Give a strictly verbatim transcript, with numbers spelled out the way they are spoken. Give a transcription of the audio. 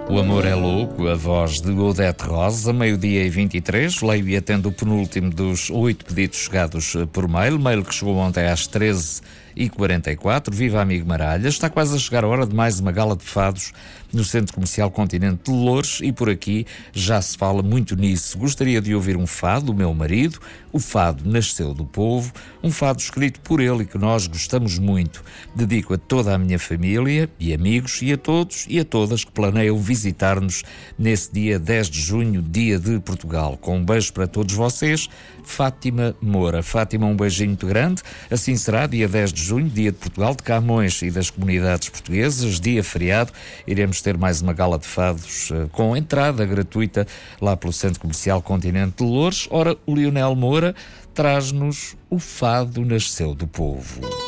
O Amor é Louco, a voz de Odete Rosa, meio-dia e vinte e três. Leio e atendo o penúltimo dos oito pedidos chegados por mail. Mail que chegou ontem às treze e quarenta e quatro. Viva amigo Maralha. Está quase a chegar a hora de mais uma gala de fados no Centro Comercial Continente de Loures e por aqui já se fala muito nisso. Gostaria de ouvir um fado do meu marido. O fado nasceu do povo, um fado escrito por ele e que nós gostamos muito. Dedico a toda a minha família e amigos e a todos e a todas que planeiam visitar-nos nesse dia dez de junho, dia de Portugal. Com um beijo para todos vocês, Fátima Moura. Fátima, um beijinho muito grande. Assim será, dia dez de junho, dia de Portugal, de Camões e das comunidades portuguesas, dia feriado. Iremos ter mais uma gala de fados uh, com entrada gratuita lá pelo Centro Comercial Continente de Loures. Ora, o Lionel Moura traz-nos o fado nasceu do povo.